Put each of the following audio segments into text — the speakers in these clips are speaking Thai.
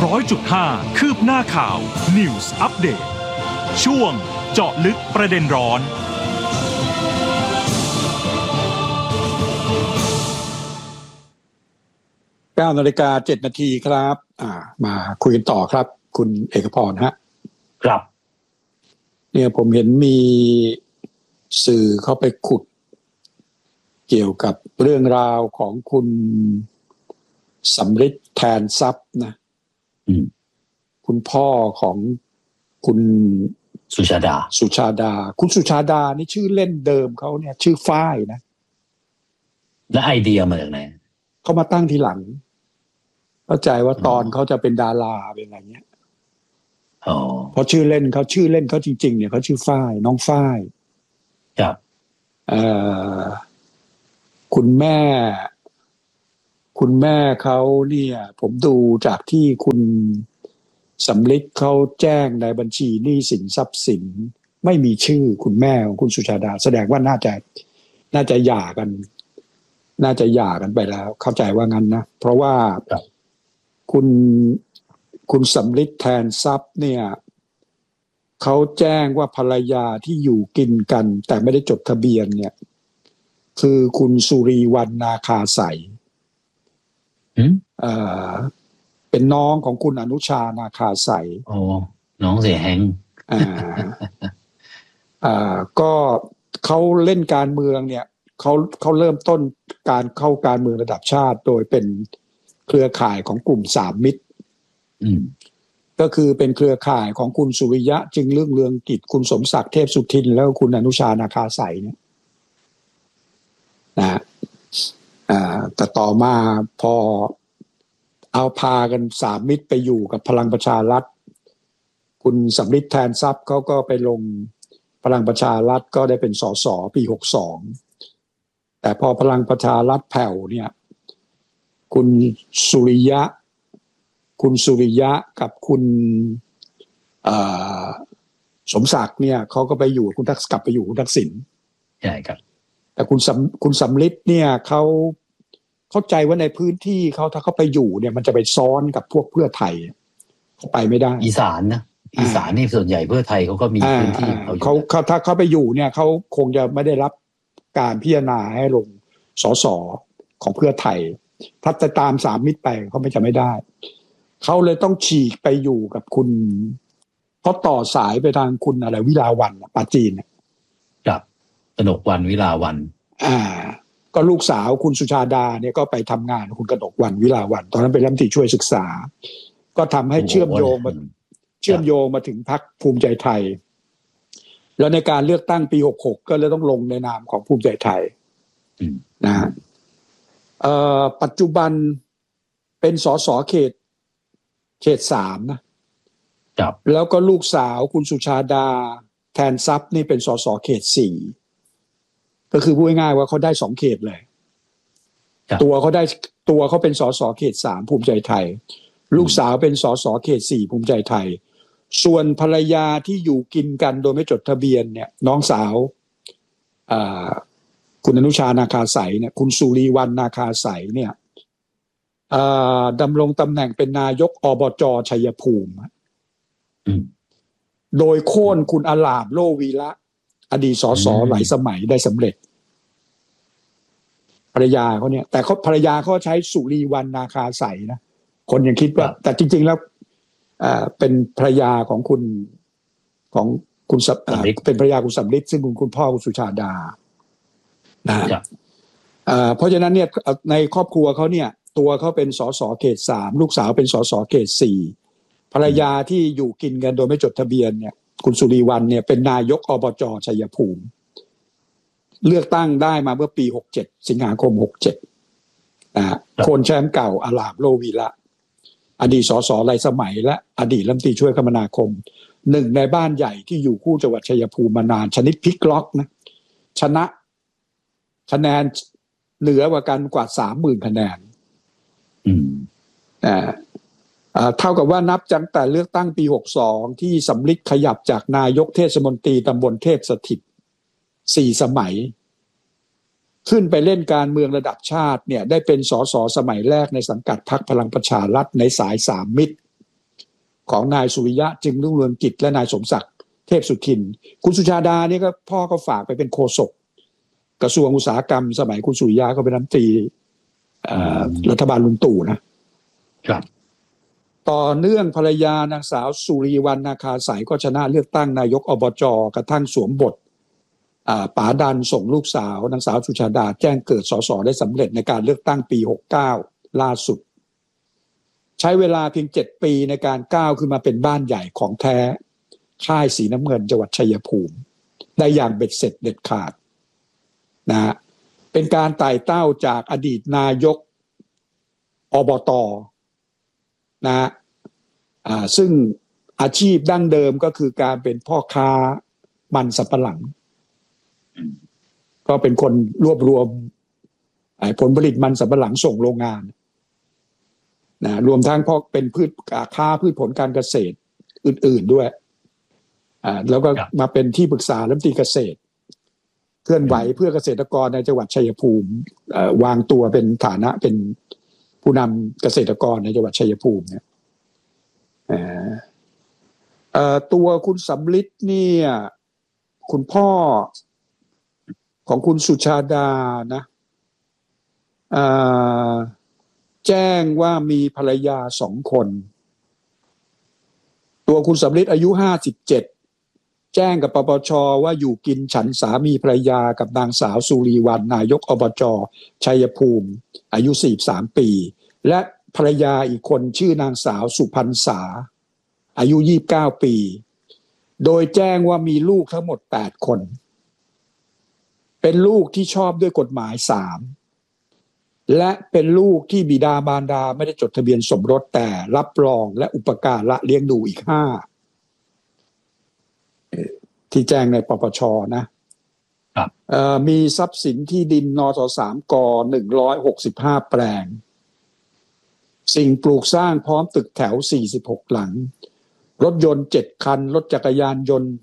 100.5 คืบหน้าข่าว News Update ช่วงเจาะลึกประเด็นร้อน 9 นาฬิกา 7 นาทีครับมาคุยกันต่อครับคุณเอกพรฮะครับเนี่ยผมเห็นมีสื่อเข้าไปขุดเกี่ยวกับเรื่องราวของคุณสำริดแทนทรัพย์นะคุณพ่อของคุณสุชาดาคุณสุชาดานี่ชื่อเล่นเดิมเขาเนี่ยชื่อฝ้ายนะและไอเดียมาจากไหนเขามาตั้งทีหลังเข้าใจว่าตอนเขาจะเป็นดาราเป็นอะไรเงี้ยเพราะชื่อเล่นเขาจริงๆเนี่ยเขาชื่อฝ้ายน้องฝ้ายครับคุณแม่เขาเนี่ยผมดูจากที่คุณสำริดเขาแจ้งในบัญชีหนี้สินทรัพย์สินไม่มีชื่อคุณแม่ของคุณสุชาดาแสดงว่าน่าจะหย่ากันไปแล้วเข้าใจว่างั้นนะเพราะว่าคุณสำริดแทนทรัพย์เนี่ยเขาแจ้งว่าภรรยาที่อยู่กินกันแต่ไม่ได้จดทะเบียนเนี่ยคือคุณสุรีวรรณนาคาใสเป็นน้องของคุณอนุชานาคาใสน้องเสียแฮงก็เขาเล่นการเมืองเนี่ยเขาเริ่มต้นการเข้าการเมืองระดับชาติโดยเป็นเครือข่ายของกลุ่มสามมิตรก็คือเป็นเครือข่ายของคุณสุริยะจึงเรืองกิจคุณสมศักดิ์เทพสุทินแล้วคุณอนุชานาคาใสเนี่ยนะแต่ต่อมาพอเอาพากันสามมิตรไปอยู่กับพลังประชารัฐคุณสำริดแทนทรัพย์เขาก็ไปลงพลังประชารัฐก็ได้เป็นสสปี62แต่พอพลังประชารัฐแผ่วเนี่ยคุณสุริยะกับคุณสมศักดิ์เนี่ยเขาก็ไปอยู่คุณกลับไปอยู่คุณทักษิณใช่ครับแต่คุณสำริดเนี่ยเขาเข้าใจว่าในพื้นที่เขาถ้าเขาไปอยู่เนี่ยมันจะไปซ้อนกับพวกเพื่อไทยเขาไปไม่ได้อีสานนี่ส่วนใหญ่เพื่อไทยเขาก็มีพื้นที่เขาถ้าเขาไปอยู่เนี่ยเขาคงจะไม่ได้รับการพิจารณาให้ลงสสของเพื่อไทยถ้าจะตามสามมิตรไปเขาไม่ได้เขาเลยต้องฉีกไปอยู่กับคุณเขาต่อสายไปทางคุณอะไรวิลาวัลย์ปาจีนครับกนกวรรณวิลาวัลย์ก็ลูกสาวคุณสุชาดาเนี่ยก็ไปทำงานคุณกนกวรรณวิลาวัลย์ตอนนั้นเป็นรัฐมนตรีช่วยศึกษาก็ทำให้เชื่อมโยงมาถึงพรรคภูมิใจไทยแล้วในการเลือกตั้งปี66ก็เลยต้องลงในนามของภูมิใจไทยนะฮะปัจจุบันเป็นสสเขต3นะครับแล้วก็ลูกสาวคุณสุชาดาแทนทรัพย์นี่เป็นสสเขต4ก็คือพูดง่ายๆว่าเขาได้2เขตเลยตัวเขาเป็นสสเขต3ภูมิใจไทยลูกสาวเป็นสสเขต4ภูมิใจไทยส่วนภรรยาที่อยู่กินกันโดยไม่จดทะเบียนเนี่ยน้องสาวคุณอนุชานาคาใสเนี่ยคุณสุรีวรรณนาคาใสเนี่ยดำรงตำแหน่งเป็นนายกอบจ.ชัยภูมิโดยโค่นคุณอลาบโลวีระอดีตสสหลายสมัยได้สำเร็จภรรยาเขาเนี่ยแต่ภรรยาเขาใช้สุรีวรรณนาคาใสนะคนยังคิดว่าแต่จริงๆแล้วเป็นภรรยาของคุณเป็นภรรยาคุณสำริดซึ่งคุณพ่อคุณสุชาดานะเพราะฉะนั้นเนี่ยในครอบครัวเขาเนี่ยตัวเขาเป็นสสเขต3ลูกสาวเป็นสสเขต4ภรรยาที่อยู่กินกันโดยไม่จดทะเบียนเนี่ยคุณสุรีวรรณเนี่ยเป็นนายกอบจ.ชัยภูมิเลือกตั้งได้มาเมื่อปี67สิงหาคม67คนแชมป์เก่าอลาบโลวีระอดีตสสหลายสมัยและอดีตรัฐมนตรีช่วยคมนาคมหนึ่งในบ้านใหญ่ที่อยู่คู่จังหวัดชัยภูมิมานานชนิดพลิกล็อกนะชนะคะแนนเหนือกว่ากันกว่า 30,000 คะแนนเท่ากับว่านับตั้งแต่เลือกตั้งปี62ที่สำริดขยับจากนายกเทศมนตรีตำบลเทพสถิต4 สมัยขึ้นไปเล่นการเมืองระดับชาติเนี่ยได้เป็นสสสมัยแรกในสังกัดพรรคพลังประชารัฐในสายสามมิตรของนายสุริยะจึงรุ่งเรืองกิจและนายสมศักดิ์เทพสุทินคุณสุชาดานี่ก็พ่อก็ฝากไปเป็นโฆษกกระทรวงอุตสาหกรรมสมัยคุณสุริยะก็เป็นรัฐมนตรีรัฐบาลลุงตู่นะครับต่อเนื่องภรรยานางสาวสุรีวรรณนาคาสายก็ชนะเลือกตั้งนายกอบจกระทั่งสวมบทป๋าดันส่งลูกสาวนางสาวสุชาดาแจ้งเกิดสสได้สำเร็จในการเลือกตั้งปี69ล่าสุดใช้เวลาเพียง7 ปีในการก้าวขึ้นมาเป็นบ้านใหญ่ของแท้ค่ายสีน้ำเงินจังหวัดชัยภูมิได้อย่างเบ็ดเสร็จเด็ดขาดนะเป็นการไต่เต้าจากอดีตนายกอบตนะซึ่งอาชีพดั้งเดิมก็คือการเป็นพ่อค้ามันสำปะหลังก็เป็นคนรวบรวมผลผลิตมันสำปะหลังส่งโรงงานนะรวมทั้งพอเป็นค้าพืชผลการเกษตรอื่นๆด้วยแล้วก็มาเป็นที่ปรึกษารัฐมนตรีเกษตรเคลื่อนไหวเพื่อเกษตรกรในจังหวัดชัยภูมิวางตัวเป็นฐานะเป็นผู้นำเกษตรกรในจังหวัดชัยภูมิเนี่ยตัวคุณสำลิดเนี่ยคุณพ่อของคุณสุชาดานะแจ้งว่ามีภรรยา2 คนตัวคุณสำลิดอายุ57แจ้งกับปปช.ว่าอยู่กินฉันสามีภรรยากับนางสาวสุรีวรรณนายกอบจชัยภูมิอายุ43 ปีและภรรยาอีกคนชื่อนางสาวสุพรรณษาอายุ29 ปีโดยแจ้งว่ามีลูกทั้งหมด8 คนเป็นลูกที่ชอบด้วยกฎหมาย3และเป็นลูกที่บิดามารดาไม่ได้จดทะเบียนสมรสแต่รับรองและอุปการะเลี้ยงดูอีก5ที่แจ้งในปปช.นะครับมีทรัพย์สินที่ดินนท3 ก165 แปลงสิ่งปลูกสร้างพร้อมตึกแถว46 หลังรถยนต์7 คันรถจักรยานยนต์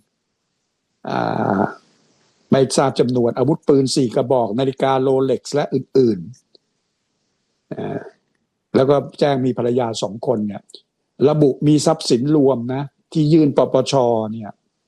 ไม่ทราบจำนวนอาวุธปืน4 กระบอกนาฬิกาโรเล็กซ์และอื่นๆแล้วก็แจ้งมีภรรยา2 คนเนี่ยระบุมีทรัพย์สินรวมนะที่ยื่นปปช.เนี่ย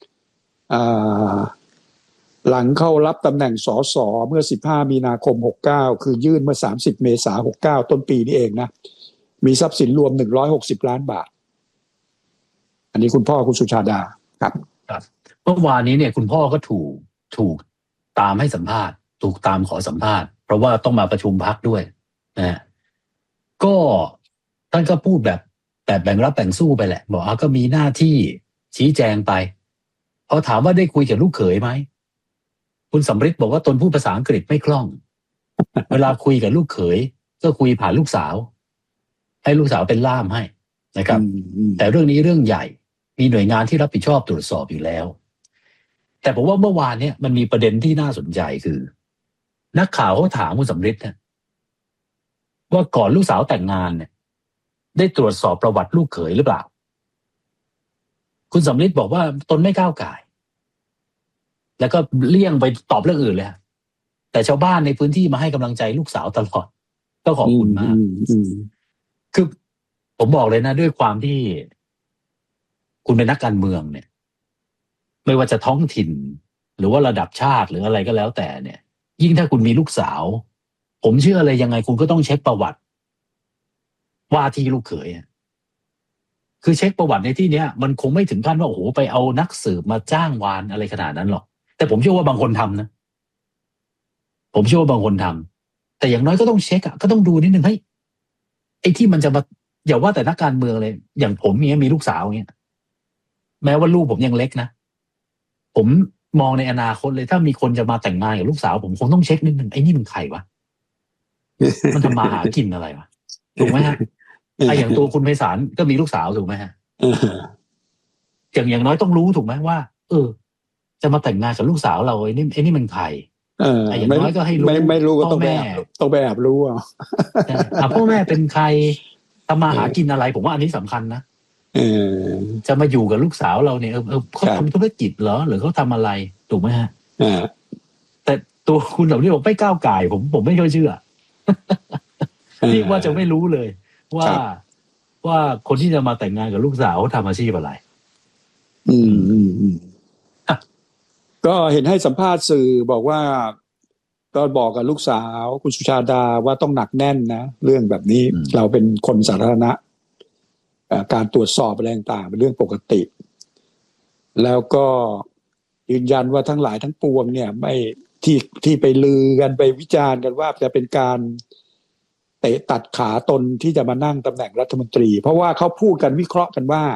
หลังเข้ารับตำแหน่งสสเมื่อ15 มีนาคม69คือยื่นเมื่อ30 เมษายน69ต้นปีนี้เองนะมีทรัพย์สินรวม160 ล้านบาทอันนี้คุณพ่อคุณสุชาดาครับเมื่อวานนี้เนี่ยคุณพ่อก็ถูกตามให้สัมภาษณ์ถูกตามขอสัมภาษณ์เพราะว่าต้องมาประชุมพรรคด้วยนะก็ท่านก็พูดแบบแบ่งรับแบ่งสู้ไปแหละบอกก็มีหน้าที่ชี้แจงไปพอถามว่าได้คุยกับลูกเขยไหมคุณสำริดบอกว่าตนพูดภาษาอังกฤษไม่คล่องเวลาคุยกับลูกเขยก็คุยผ่านลูกสาวให้ลูกสาวเป็นล่ามให้นะครับแต่เรื่องนี้เรื่องใหญ่มีหน่วยงานที่รับผิดชอบตรวจสอบอยู่แล้วแต่ผมว่าเมื่อวานเนี่ยมันมีประเด็นที่น่าสนใจคือนักข่าวเขาถามคุณสำริดนะว่าก่อนลูกสาวแต่งงานเนี่ยได้ตรวจสอบประวัติลูกเขยหรือเปล่าคุณสำริดบอกว่าตนไม่ก้าวก่ายแล้วก็เลี่ยงไปตอบเรื่องอื่นเลยแต่ชาวบ้านในพื้นที่มาให้กำลังใจลูกสาวตลอดก็ขอบคุณมากคือผมบอกเลยนะด้วยความที่คุณเป็นนักการเมืองเนี่ยไม่ว่าจะท้องถิ่นหรือว่าระดับชาติหรืออะไรก็แล้วแต่เนี่ยยิ่งถ้าคุณมีลูกสาวผมเชื่ออะไรยังไงคุณก็ต้องเช็คประวัติว่าที่ลูกเขยคือเช็คประวัติในที่เนี้ยมันคงไม่ถึงขั้นว่าโอ้โหไปเอานักสืบมาจ้างวานอะไรขนาดนั้นหรอกแต่ผมเชื่อว่าบางคนทำนะผมเชื่อว่าบางคนทำแต่อย่างน้อยก็ต้องเช็คก็ต้องดูนิดนึงเฮ้ยไอ้ที่มันจะมาอย่าว่าแต่นักการเมืองเลยอย่างผมมีลูกสาวเงี้ยแม้ว่าลูกผมยังเล็กนะผมมองในอนาคตเลยถ้ามีคนจะมาแต่งงานกับลูกสาวผมคงต้องเช็คนิดนึงไอ้นี่มันใครวะมันทำมาหากินอะไรวะถูกไหมฮะอย่างตัวคุณไพศาลก็มีลูกสาวถูกไหมฮะอย่างน้อยต้องรู้ถูกไหมว่าจะมาแต่งงานกับลูกสาวเราไอ้นี่มันใครอย่างน้อยก็ให้รู้ไม่รู้ก็ต้องไปแอบรู้พ่อแม่เป็นใครทำมาหากินอะไรผมว่าอันนี้สำคัญนะจะมาอยู่กับลูกสาวเราเนี่ยเขาทำธุรกิจเหรอหรือเขาทำอะไรถูกไหมฮะแต่ตัวคุณเหล่านี้ผมไม่ก้าวก่ายผมไม่ค่อยเชื่อเรียกว่าจะไม่รู้เลยว่าว่าคนที่จะมาแต่งงานกับลูกสาวเขาทำอาชีพอะไรก็เห็นให้สัมภาษณ์สื่อบอกว่าก็บอกกับลูกสาวคุณสุชาดาว่าต้องหนักแน่นนะเรื่องแบบนี้เราเป็นคนสาธารณะการตรวจสอบอะไรต่างๆเป็นเรื่องปกติแล้วก็ยืนยันว่าทั้งหลายทั้งปวงเนี่ยไม่ที่ไปลือกันไปวิจารณ์กันว่าจะเป็นการเตะตัดขาตนที่จะมานั่งตำแหน่งรัฐมนตรีเพราะว่าเขาพูดกันวิเคราะห์กันว่า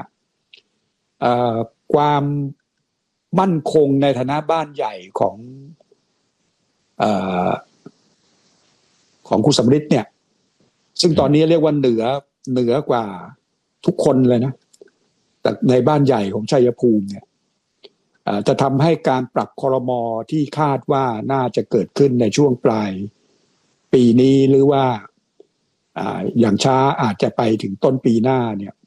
ความมั่นคงในฐานะบ้านใหญ่ของคุณสำริดเนี่ยซึ่งตอนนี้เรียกว่าเหนือกว่าทุกคนเลยนะแต่ในบ้านใหญ่ของชัยภูมิเนี่ยจะทำให้การปรับครม.ที่คาดว่าน่าจะเกิดขึ้นในช่วงปลายปีนี้หรือว่าอย่างช้าอาจจะไปถึงต้นปีหน้าเนี่ย